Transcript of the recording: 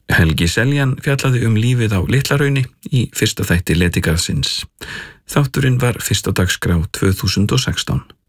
Helgi Seljan fjallaði lífið á Litlahrauni í fyrsta þætti Letigarðsins. Þátturinn var fyrst á dagskrá 2016.